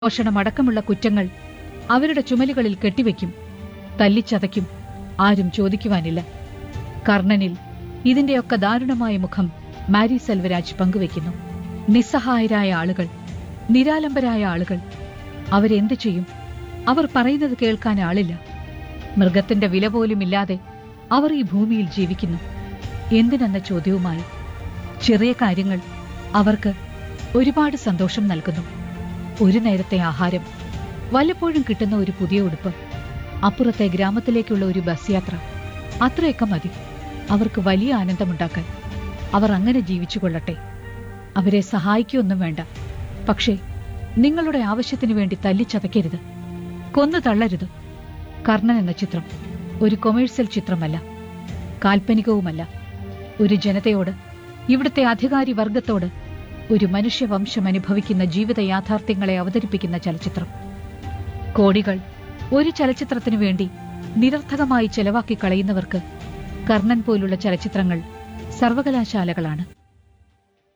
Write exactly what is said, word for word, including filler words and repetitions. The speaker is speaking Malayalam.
മോഷണമടക്കമുള്ള കുറ്റങ്ങൾ അവരുടെ ചുമലുകളിൽ കെട്ടിവെക്കും, തല്ലിച്ചതയ്ക്കും. ആരും ചോദിക്കുവാനില്ല. കർണനിൽ ഇതിന്റെയൊക്കെ ദാരുണമായ മുഖം മാരി സെൽവരാജ് പങ്കുവെക്കുന്നു. നിസ്സഹായരായ ആളുകൾ, നിരാലംബരായ ആളുകൾ, അവരെന്തു ചെയ്യും? അവർ പറയുന്നത് കേൾക്കാൻ ആളില്ല. മൃഗത്തിന്റെ വില പോലുമില്ലാതെ അവർ ഈ ഭൂമിയിൽ ജീവിക്കുന്നു. എന്തിനെന്ന ചോദ്യവുമായി. ചെറിയ കാര്യങ്ങൾ അവർക്ക് ഒരുപാട് സന്തോഷം നൽകുന്നു. ഒരു നേരത്തെ ആഹാരം, വല്ലപ്പോഴും കിട്ടുന്ന ഒരു പുതിയ ഉടുപ്പ്, അപ്പുറത്തെ ഗ്രാമത്തിലേക്കുള്ള ഒരു ബസ് യാത്ര, അത്രയൊക്കെ മതി അവർക്ക് വലിയ ആനന്ദമുണ്ടാക്കാൻ. അവർ അങ്ങനെ ജീവിച്ചു കൊള്ളട്ടെ. അവരെ സഹായിക്കൊന്നും വേണ്ട. പക്ഷേ നിങ്ങളുടെ ആവശ്യത്തിനു വേണ്ടി തല്ലിച്ചതയ്ക്കരുത്, കൊന്നു തള്ളരുത്. കർണൻ എന്ന ചിത്രം ഒരു കൊമേഴ്സ്യൽ ചിത്രമല്ല, കാൽപ്പനികവുമല്ല. ഒരു ജനതയോട്, ഇവിടുത്തെ അധികാരി വർഗത്തോട്, ഒരു മനുഷ്യവംശം അനുഭവിക്കുന്ന ജീവിത യാഥാർത്ഥ്യങ്ങളെ അവതരിപ്പിക്കുന്ന ചലച്ചിത്രം. കോടികൾ ഒരു ചലച്ചിത്രത്തിനു വേണ്ടി നിരർത്ഥകമായി ചെലവാക്കി കളയുന്നവർക്ക് കർണൻ പോലുള്ള ചലച്ചിത്രങ്ങൾ സർവകലാശാലകളാണ്.